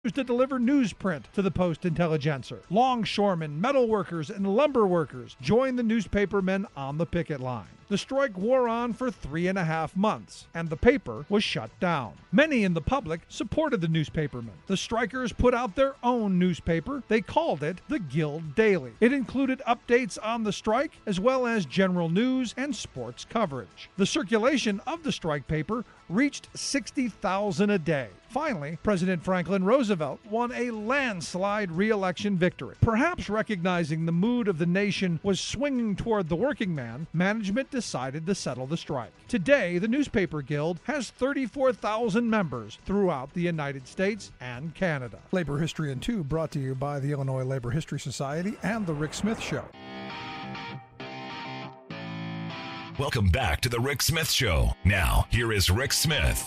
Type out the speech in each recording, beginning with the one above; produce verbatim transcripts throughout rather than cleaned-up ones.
to deliver newsprint to the Post-Intelligencer. Longshoremen, metal workers, and lumber workers joined the newspapermen on the picket line. The strike wore on for three and a half months, and the paper was shut down. Many in the public supported the newspapermen. The strikers put out their own newspaper. They called it the Guild Daily. It included updates on the strike, as well as general news and sports coverage. The circulation of the strike paper reached sixty thousand a day. Finally, President Franklin Roosevelt won a landslide re-election victory. Perhaps recognizing the mood of the nation was swinging toward the working man, management decided to settle the strike. Today, the Newspaper Guild has thirty-four thousand members throughout the United States and Canada. Labor History in Two brought to you by the Illinois Labor History Society and The Rick Smith Show. Welcome back to the Rick Smith Show. Now, here is Rick Smith.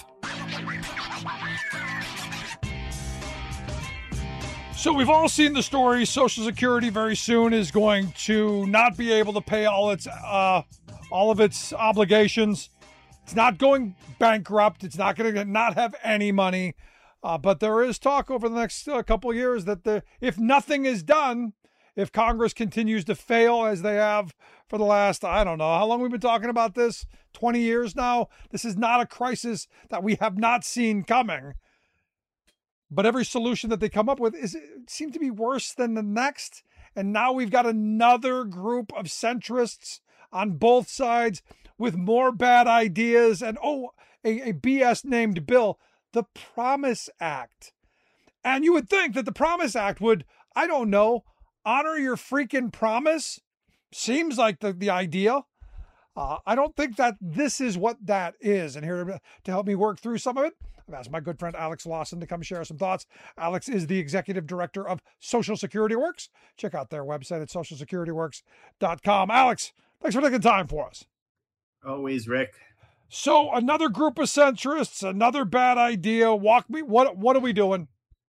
So we've all seen the story. Social Security very soon is going to not be able to pay all its uh, all of its obligations. It's not going bankrupt. It's not going to not have any money. Uh, but there is talk over the next uh, couple of years that the if nothing is done, if Congress continues to fail as they have for the last, I don't know, how long we've been talking about this? twenty years now? This is not a crisis that we have not seen coming. But every solution that they come up with is it seems to be worse than the next. And now we've got another group of centrists on both sides with more bad ideas. And, oh, a, a B S named bill, the Promise Act. And you would think that the Promise Act would, I don't know, honor your freaking promise. Seems like the, the idea. Uh, I don't think that this is what that is. And here to, to help me work through some of it, I've asked my good friend Alex Lawson to come share some thoughts. Alex is the executive director of Social Security Works. Check out their website at social security works dot com. Alex, thanks for taking time for us. Always, Rick. So another group of centrists, another bad idea. Walk me. What, what are we doing?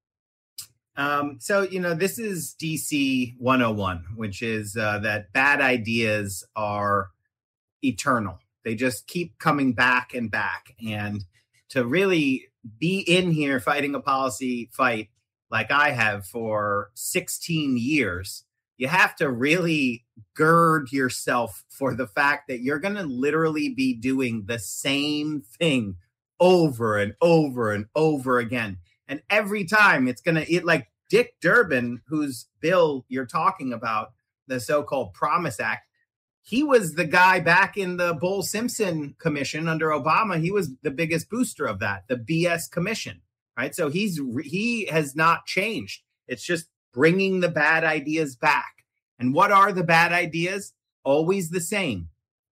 Um, so, you know, this is D C one oh one, which is uh, that bad ideas are eternal. They just keep coming back and back. And to really be in here fighting a policy fight like I have for sixteen years, you have to really gird yourself for the fact that you're going to literally be doing the same thing over and over and over again. And every time it's going to, it like Dick Durbin, whose bill you're talking about, the so-called Promise Act, he was the guy back in the Bull-Simpson Commission under Obama. He was the biggest booster of that, the B S Commission, right? So he's he has not changed. It's just bringing the bad ideas back. And what are the bad ideas? Always the same.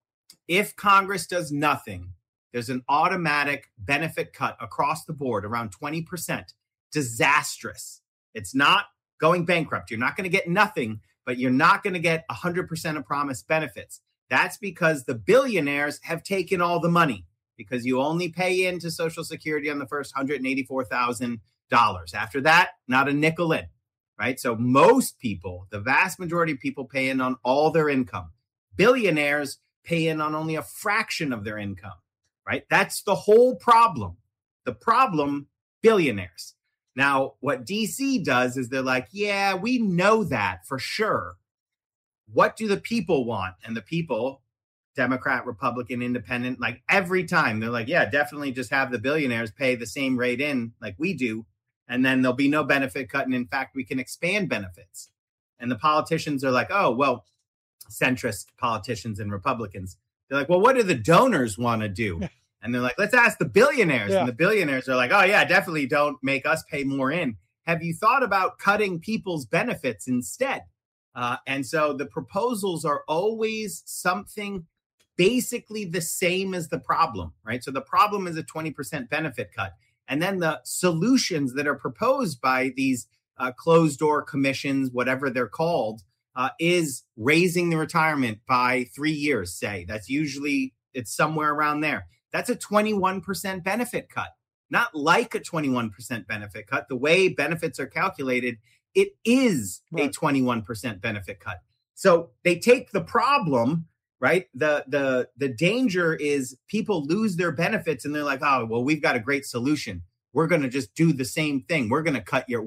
If Congress does nothing, there's an automatic benefit cut across the board, around twenty percent. Disastrous. It's not going bankrupt. You're not going to get nothing, but you're not going to get one hundred percent of promised benefits. That's because the billionaires have taken all the money, because you only pay into Social Security on the first one hundred eighty-four thousand dollars. After that, not a nickel in, right? So most people, the vast majority of people, pay in on all their income. Billionaires pay in on only a fraction of their income, right? That's the whole problem. The problem, billionaires. Now, what D C does is they're like, yeah, we know that for sure. What do the people want? And the people, Democrat, Republican, Independent, like every time they're like, yeah, definitely just have the billionaires pay the same rate in like we do. And then there'll be no benefit cut. And in fact, we can expand benefits. And the politicians are like, oh, well, centrist politicians and Republicans. They're like, well, what do the donors want to do? And they're like, let's ask the billionaires. Yeah. And the billionaires are like, oh, yeah, definitely don't make us pay more in. Have you thought about cutting people's benefits instead? Uh, and so the proposals are always something basically the same as the problem, right? So the problem is a twenty percent benefit cut. And then the solutions that are proposed by these uh, closed door commissions, whatever they're called, uh, is raising the retirement by three years, say. That's usually, it's somewhere around there. That's a twenty-one percent benefit cut, not like a twenty-one percent benefit cut. The way benefits are calculated, it is right. A twenty-one percent benefit cut. So they take the problem, right? The, the, the danger is people lose their benefits and they're like, oh, well, we've got a great solution. we're going to just do the same thing. We're going to cut your